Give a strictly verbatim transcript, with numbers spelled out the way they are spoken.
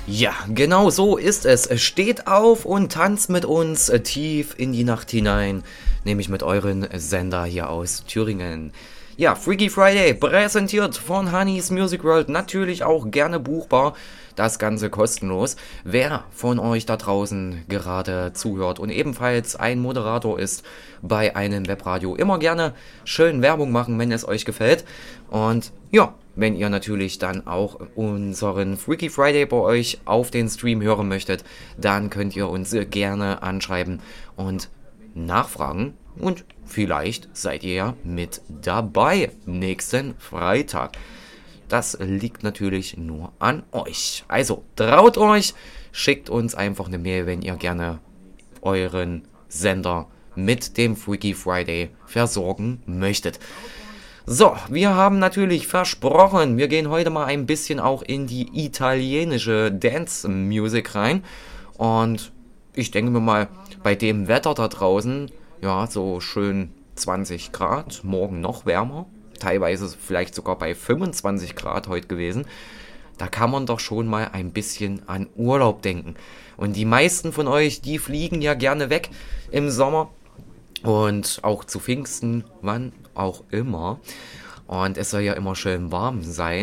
Ja, genau so ist es. Steht auf und tanzt mit uns äh, tief in die Nacht hinein, nämlich mit euren Sender hier aus Thüringen. Ja, Freaky Friday, präsentiert von Honeys Music World, natürlich auch gerne buchbar, das Ganze kostenlos. Wer von euch da draußen gerade zuhört und ebenfalls ein Moderator ist bei einem Webradio, immer gerne schön Werbung machen, wenn es euch gefällt. Und ja, wenn ihr natürlich dann auch unseren Freaky Friday bei euch auf den Stream hören möchtet, dann könnt ihr uns gerne anschreiben und nachfragen. Und vielleicht seid ihr ja mit dabei nächsten Freitag. Das liegt natürlich nur an euch. Also traut euch, schickt uns einfach eine Mail, wenn ihr gerne euren Sender mit dem Freaky Friday versorgen möchtet. So, wir haben natürlich versprochen, wir gehen heute mal ein bisschen auch in die italienische Dance-Music rein. Und ich denke mir mal, bei dem Wetter da draußen, ja, so schön zwanzig Grad, morgen noch wärmer, teilweise vielleicht sogar bei fünfundzwanzig Grad heute gewesen, da kann man doch schon mal ein bisschen an Urlaub denken. Und die meisten von euch, die fliegen ja gerne weg im Sommer und auch zu Pfingsten, wann auch immer. Und es soll ja immer schön warm sein.